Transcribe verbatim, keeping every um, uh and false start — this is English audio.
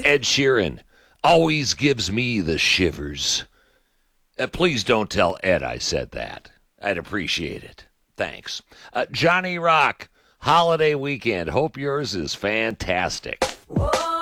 Ed Sheeran always gives me the shivers. Uh, please don't tell Ed I said that. I'd appreciate it. Thanks. Uh, Johnny Rock, holiday weekend. Hope yours is fantastic. Whoa.